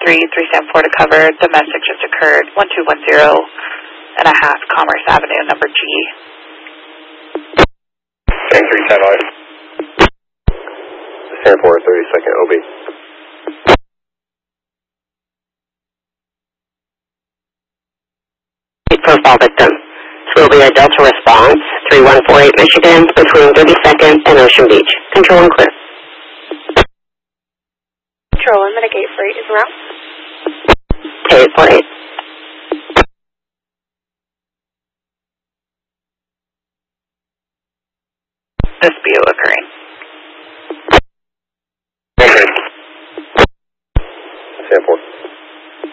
374 to cover. Domestic just occurred. 1210.5 Commerce Avenue, number G. Tank 310 live. Airport 32nd OB. Profile victim. This will be a Delta response, 3148 Michigan, between 32nd and Ocean Beach. Control and clear. Control and mitigate freight is around. 848. SBO occurring. Okay. Airport.